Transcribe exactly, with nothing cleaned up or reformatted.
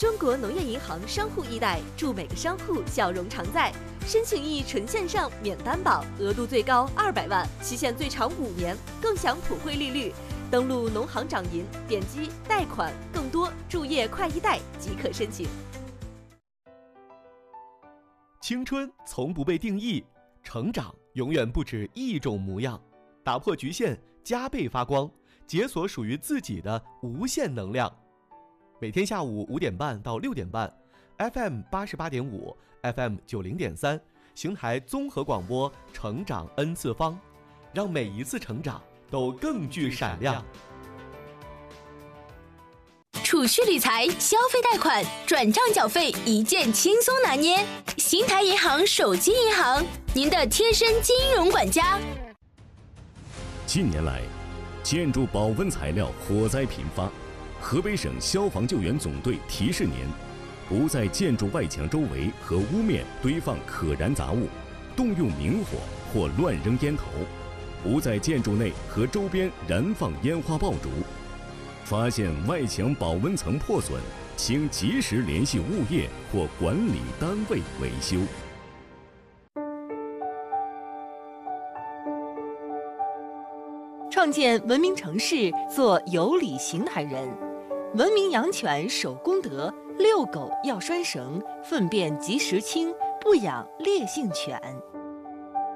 中国农业银行商户易贷，祝每个商户笑容常在。申请易纯线上免担保，额度最高二百万，期限最长五年，更享普惠利率。登录农行掌银，点击贷款，更多助业快易贷即可申请。 青春从不被定义，成长永远不止一种模样。打破局限，加倍发光，解锁属于自己的无限能量。每天下午五点半到六点半 ，F M 八十八点五 ，F M 九零点三，邢台综合广播，成长 N 次方，让每一次成长都更具闪亮。 储蓄理财、消费贷款、转账缴费一键轻松拿捏。邢台银行手机银行，您的贴身金融管家。 近年来，建筑保温材料火灾频发。河北省消防救援总队提示您：不在建筑外墙周围和屋面堆放可燃杂物，动用明火或乱扔烟头；不在建筑内和周边燃放烟花爆竹。发现外墙保温层破损，请及时联系物业或管理单位维修。 创建文明城市，做有礼邢台人。文明养犬守公德，遛狗要拴绳，粪便及时清，不养烈性犬。